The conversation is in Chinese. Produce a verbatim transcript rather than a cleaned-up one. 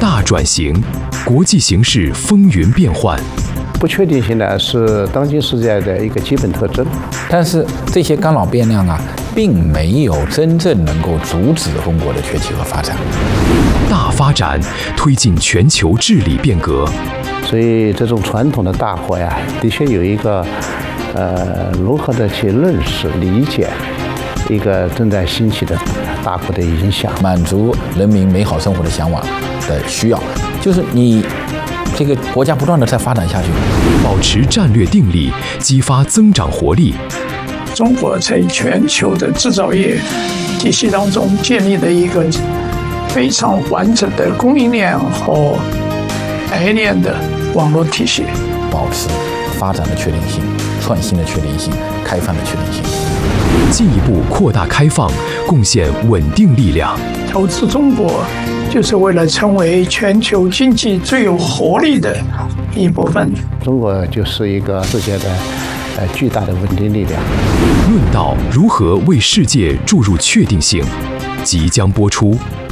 大转型，国际形势风云变幻。 不确定性呢是当今世界的一个基本特征， 但是这些干扰变量啊，并没有真正能够阻止中国的崛起和发展。 大发展推进全球治理变革， 所以这种传统的大国呀，的确有一个呃如何的去认识、理解一个正在兴起的大国的影响， 满足人民美好生活的向往的需要，就是你。这个国家不断的在发展下去， 保持战略定力，激发增长活力。 中国在全球的制造业体系当中建立了一个非常完整的供应链和来链的网络体系， 保持发展的确定性、创新的确定性、开放的确定性， 进一步扩大开放，贡献稳定力量。 投资中国就是为了成为全球经济最有活力的一部分。 中国就是一个世界的呃巨大的稳定力量。 论道如何为世界注入确定性，即将播出。